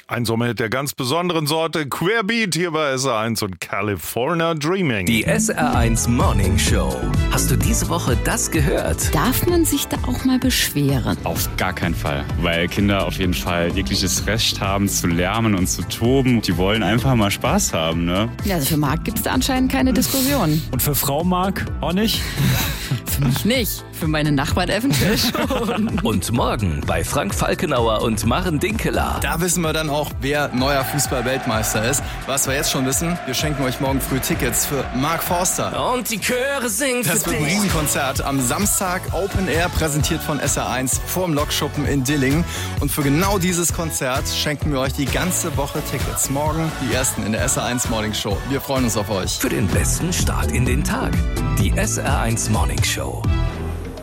Ein Sommerhit der ganz besonderen Sorte, Querbeat hier bei SR1 und California Dreaming. Die SR1 Morning Show. Hast du diese Woche das gehört? Darf man sich da auch mal beschweren? Auf gar keinen Fall, weil Kinder auf jeden Fall jegliches Recht haben zu lärmen und zu toben. Die wollen einfach mal Spaß haben, ne? Ja, also für Marc gibt es da anscheinend keine Diskussion. Und für Frau Marc auch nicht? Für mich nicht. Für meine Nachbarn eventuell schon. Und morgen bei Frank Falkenauer und Maren Dinkeler. Da wissen wir dann auch, wer neuer Fußball-Weltmeister ist. Was wir jetzt schon wissen, wir schenken euch morgen früh Tickets für Mark Forster. Und die Chöre singen Das für wird ein dich. Riesenkonzert am Samstag, Open Air, präsentiert von SR1 vorm Lokschuppen in Dillingen. Und für genau dieses Konzert schenken wir euch die ganze Woche Tickets. Morgen die ersten in der SR1 Morning Show. Wir freuen uns auf euch. Für den besten Start in den Tag. Die SR1 Morning Show.